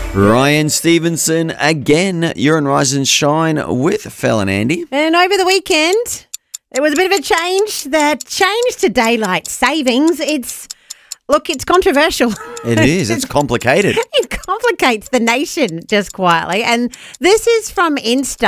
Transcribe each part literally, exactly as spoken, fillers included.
Ryan Stevenson again. You're on Rise and Shine with Fel and Andy. And over the weekend, there was a bit of a change. The change to daylight savings. It's look, it's controversial. It is. It's complicated. It complicates the nation just quietly. And this is from Insta.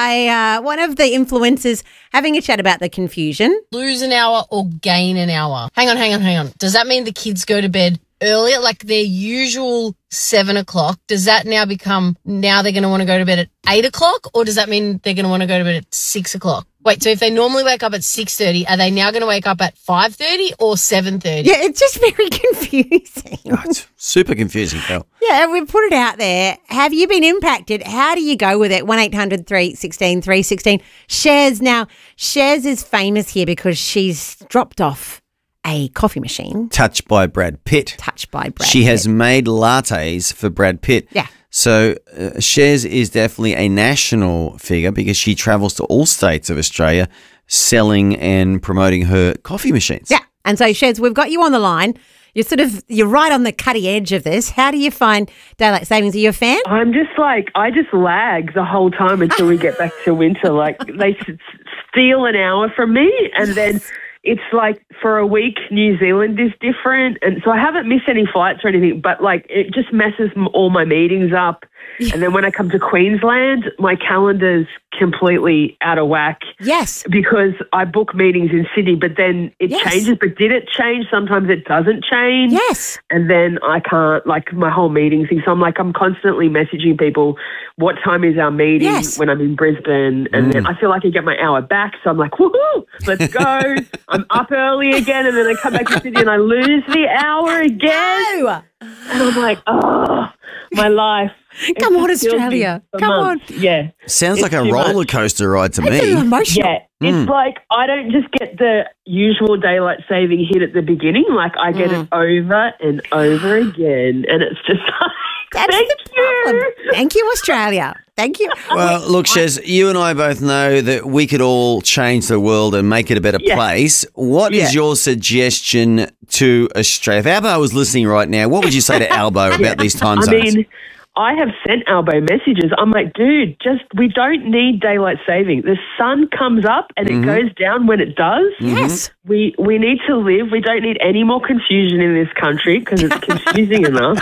I uh, one of the influencers having a chat about the confusion. Lose an hour or gain an hour. Hang on, hang on, hang on. Does that mean the kids go to bed earlier, like their usual seven o'clock? Does that now become, now they're going to want to go to bed at eight o'clock? Or does that mean they're going to want to go to bed at six o'clock? Wait, so if they normally wake up at six thirty, are they now going to wake up at five thirty or seven thirty? Yeah, it's just very confusing. Oh, it's super confusing, Fel. Yeah, we've put it out there. Have you been impacted? How do you go with it? one eight hundred three one six three one six. Shez. Now, Shez is famous here because she's dropped off a coffee machine. Touched by Brad Pitt. Touched by Brad She Pitt. has made lattes for Brad Pitt. Yeah. So uh, Shez is definitely a national figure because she travels to all states of Australia selling and promoting her coffee machines. Yeah. And so, Shez, we've got you on the line. You're sort of, you're right on the cutting edge of this. How do you find daylight savings? Are you a fan? I'm just like, I just lag the whole time until we get back to winter. Like, they s- steal an hour from me, and then it's like for a week, New Zealand is different. And so I haven't missed any flights or anything, but like it just messes m- all my meetings up. And then when I come to Queensland, my calendar's completely out of whack. Yes. Because I book meetings in Sydney, but then it Yes. changes. But did it change? Sometimes it doesn't change. Yes. And then I can't, like, my whole meeting thing. So I'm like, I'm constantly messaging people, what time is our meeting Yes. when I'm in Brisbane? And then I feel like I get my hour back. So I'm like, woohoo, let's go. I'm up early again. And then I come back to Sydney and I lose the hour again. No. And I'm like, oh, my life. Come It on, just kills me Australia. for Come months. Yeah. Sounds It's like a too much. roller coaster ride to It's me. emotional. Yeah, it's like I don't just get the usual daylight saving hit at the beginning. Like I get it over and over again, and it's just like, That's thank the you. problem. Thank you, Australia. Thank you. Well, look, Shez, you and I both know that we could all change the world and make it a better Yeah. place. What is Yeah. your suggestion to Australia? If Albo was listening right now, what would you say to Albo about these time I zones? mean, I have sent Albo messages. I'm like, dude, just we don't need daylight saving. The sun comes up and it goes down when it does. Yes. We we need to live. We don't need any more confusion in this country because it's confusing enough.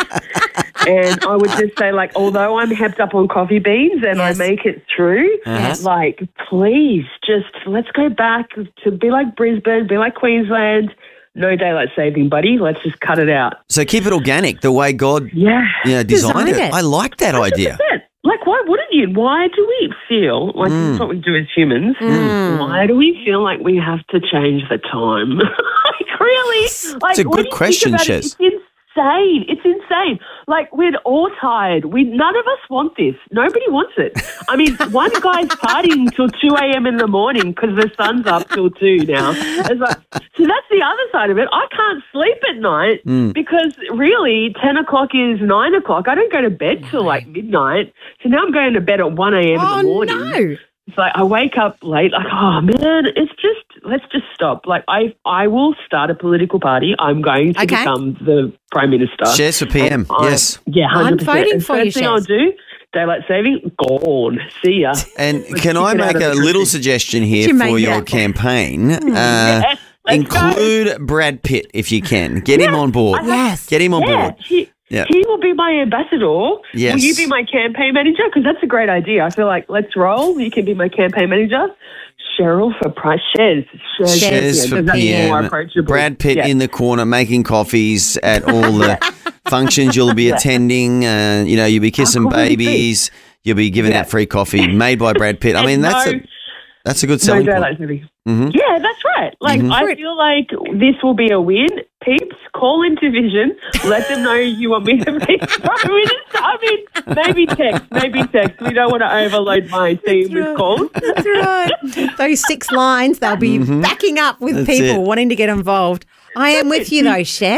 And I would just say, like, although I'm hepped up on coffee beans and Yes. I make it through, Yes. like, please, just let's go back to be like Brisbane, be like Queensland. No daylight saving, buddy. Let's just cut it out. So keep it organic the way God Yeah. you know, designed, Designed it. it. I like that idea. It. Like, why wouldn't you? Why do we feel like this is what we do as humans? Why do we feel like we have to change the time? Like, really? Like, It's a when good you think question, about it, Shez. It's insane. It's insane. Like, we're all tired. We none of us want this. Nobody wants it. I mean, one guy's partying till two a.m. in the morning because the sun's up till two now. It's like, so that's the other side of it. I can't sleep at night because really ten o'clock is nine o'clock. I don't go to bed till like midnight. So now I'm going to bed at one a.m. Oh, in the morning. no. It's like I wake up late, like, oh man, it's just let's just stop. Like I I will start a political party. I'm going to Okay. become the Prime Minister. Shez for P M, And I- yes. Yeah, I'm hundred percent. voting And for you, first thing I'll Shez. do, daylight saving, gone. See ya. And can kick I it make out of a the little country. suggestion here You for make your that. campaign? Uh, Yes, let's go. include Brad Pitt if you can. Get him on board. Yes. Get him on Yeah, board. he, Yeah. he will be my ambassador. Yes. Will you be my campaign manager? Because that's a great idea. I feel like let's roll. You can be my campaign manager. Cheryl for price. Shez. Shez, Shez yeah, for that's P more M. approachable. Brad Pitt Yeah. in the corner making coffees at all the functions you'll be attending. Uh, you know, you'll be kissing cool would it be? babies. You'll be giving Yeah. out free coffee made by BradTt. I mean, And that's no- a that's a good No selling daylight point. saving. Mhm. Yeah, that's right. Like, I feel like this will be a win. Peeps, call into Vision. Let them know you want me to be Prime Minister. I mean, maybe text, maybe text. We don't want to overload my team with calls. That's right. Those six lines, they'll be backing up with That's people it. wanting to get involved. I am with you though, Shez.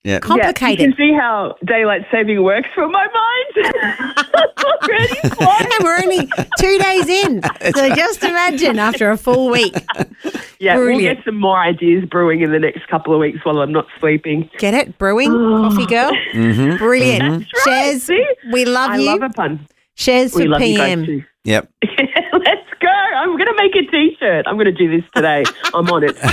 Yeah. Complicated. Yeah, you can see how daylight saving works for my mind. Already flying. And we're only two days in. So just imagine after a full week. Yeah, Brilliant. we'll get some more ideas brewing in the next couple of weeks while I'm not sleeping. Get it? Brewing? Coffee girl? Mm-hmm. Brilliant. That's right, Shez, see? we love I you. love a pun. Shez We for love P you guys M. too. Yep. Let's go. I'm going to make a T-shirt. I'm going to do this today. I'm on it.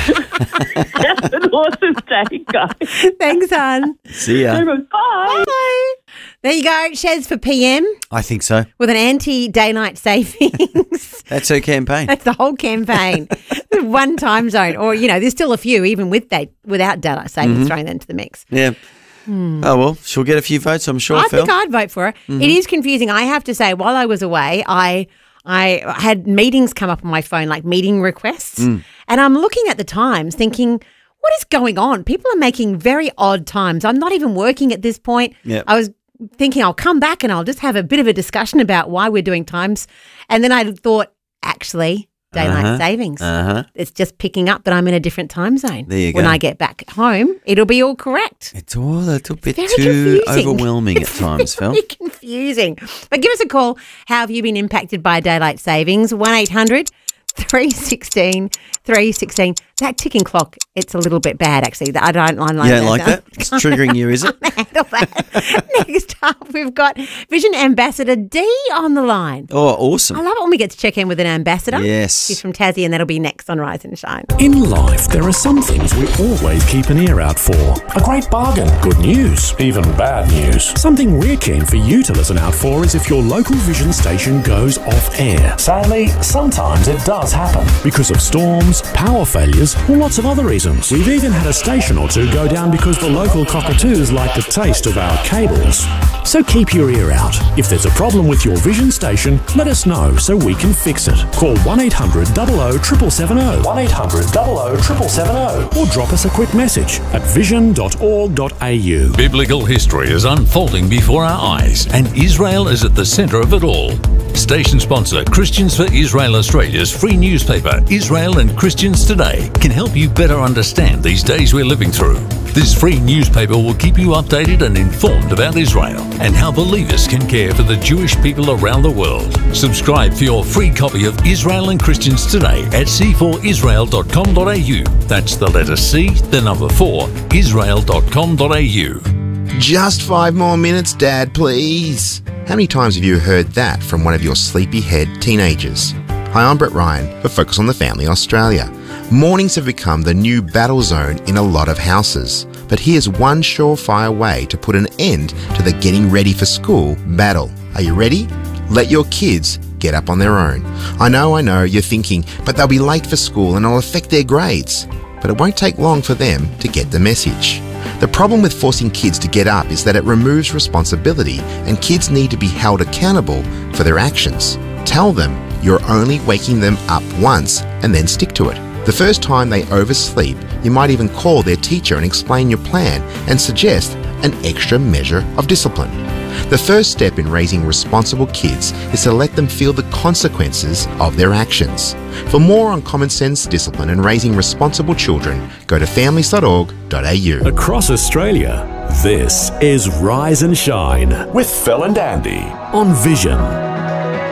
Have an awesome day, guys. Thanks, hon. See ya. Bye. Bye. There you go. Shez for P M I think so. with an anti-daylight savings. That's her campaign. That's the whole campaign. One time zone. Or, you know, there's still a few, even with day, without daylight savings, throwing that into the mix. Yeah. Oh, well, she'll get a few votes, I'm sure, I Phil. think I'd vote for her. Mm-hmm. It is confusing. I have to say, while I was away, I I had meetings come up on my phone, like meeting requests, Mm. and I'm looking at the times thinking, what is going on? People are making very odd times. I'm not even working at this point. Yep. I was thinking I'll come back and I'll just have a bit of a discussion about why we're doing times. And then I thought, actually, daylight Uh-huh. savings. Uh-huh. It's just picking up that I'm in a different time zone. There you When go. I get back home, it'll be all correct. It's all a little bit Very too confusing. overwhelming at It's times, Phil. very confusing. But give us a call. How have you been impacted by daylight savings? one eight hundred three one six three one six. That ticking clock, it's a little bit bad, actually. I don't, I don't You don't like that? It's triggering you, is it? handle that. Next up, we've got Vision Ambassador D on the line. Oh, I awesome. love it when we get to check in with an ambassador. Yes. She's from Tassie, and that'll be next on Rise and Shine. In life, there are some things we always keep an ear out for. A great bargain, good news, even bad news. Something we're keen for you to listen out for is if your local Vision station goes off air. Sadly, sometimes it does happen because of storms, power failures, or lots of other reasons. We've even had a station or two go down because the local cockatoos like the taste of our cables. So keep your ear out. If there's a problem with your Vision station, let us know so we can fix it. Call one eight hundred zero zero seven seven zero, one eight hundred zero zero seven seven zero, or drop us a quick message at vision dot org dot a u. Biblical history is unfolding before our eyes, and Israel is at the centre of it all. Station sponsor Christians for Israel Australia's free newspaper, Israel and Christians Today, can help you better understand these days we're living through. This free newspaper will keep you updated and informed about Israel and how believers can care for the Jewish people around the world. Subscribe for your free copy of Israel and Christians Today at c four israel dot com dot a u. That's the letter C, the number four, israel dot com dot a u. Just five more minutes, Dad, please. How many times have you heard that from one of your sleepyhead teenagers? Hi, I'm Brett Ryan for Focus on the Family Australia. Mornings have become the new battle zone in a lot of houses. But here's one surefire way to put an end to the getting ready for school battle. Are you ready? Let your kids get up on their own. I know, I know, you're thinking, but they'll be late for school and it'll affect their grades. But it won't take long for them to get the message. The problem with forcing kids to get up is that it removes responsibility and kids need to be held accountable for their actions. Tell them you're only waking them up once and then stick to it. The first time they oversleep, you might even call their teacher and explain your plan and suggest an extra measure of discipline. The first step in raising responsible kids is to let them feel the consequences of their actions. For more on common sense discipline and raising responsible children, go to families dot org dot a u. Across Australia, this is Rise and Shine with Phil and Andy on Vision.